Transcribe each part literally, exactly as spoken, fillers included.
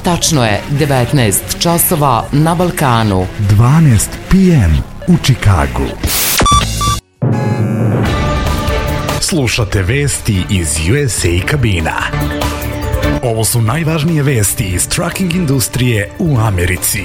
Tačno je devetnaest časova na Balkanu. dvanaest pe em u Čikagu. Slušate vesti iz U S A kabina. Ovo su najvažnije vesti iz trucking industrije u Americi.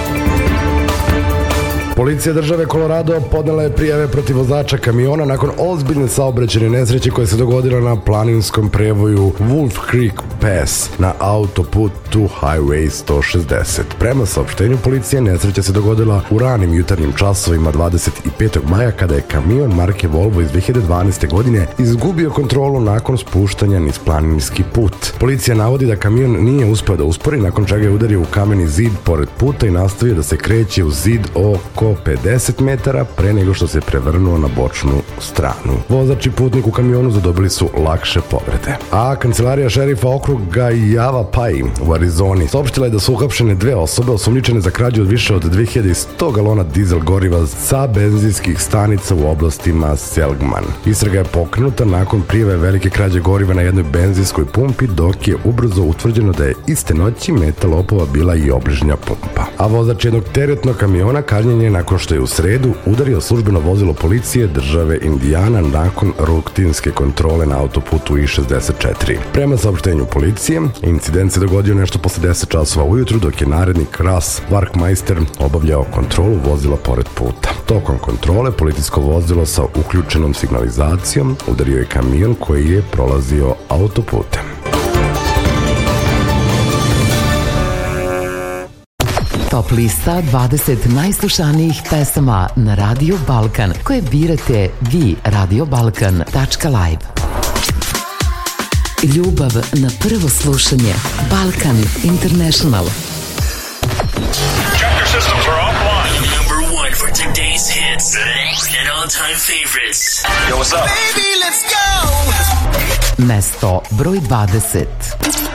Policija države Colorado podnela je prijave protiv vozača kamiona nakon ozbiljne saobraćajne nesreće koja se dogodila na planinskom prevoju Wolf Creek Pass na autoputu Highway sto šezdeset. Prema saopštenju policije, nesreća se dogodila u ranim jutarnjim časovima dvadeset petog maja kada je kamion marke Volvo iz dve hiljade dvanaeste. godine izgubio kontrolu nakon spuštanja niz planinski put. Policija navodi da kamion nije uspeo da uspori, nakon čega je udario u kameni zid pored puta i nastavio da se kreće u zid oko pedeset metara pre nego što se prevrnuo na bočnu stranu. Vozač i putnik u kamionu zadobili su lakše povrede. A kancelarija šerifa okruga Yavapai u Arizoni saopštila je da su uhapšene dve osobe osumnjičene za krađu od više od dve hiljade sto galona dizel goriva sa benzinskih stanica u oblastima Seligman. Istraga je pokrenuta nakon prijave velike krađe goriva na jednoj benzinskoj pumpi, dok je ubrzo utvrđeno da je iste noći meta lopova bila i obližnja pumpa. A vozač jednog teretnog kamiona kažnjen je nakon što je u sredu udario službeno vozilo policije države Indijana nakon rutinske kontrole na autoputu I šezdeset četiri. Prema saopštenju policije, incident se dogodio nešto posle deset časova ujutru, dok je narednik Russ Warkmeister obavljao kontrolu vozila pored puta. Tokom kontrole, policijsko vozilo sa uključenom signalizacijom udario je kamion koji je prolazio autoputem. Top lista dvadeset najslušanijih pesama na Radio Balkan koje birate vi, radio balkan tačka live. Ljubav na prvo slušanje. Balkan International. Check your systems are offline. Number one for today's hits and all-time favorites. Yo, what's up? Baby, let's go! Mesto broj dvadeset.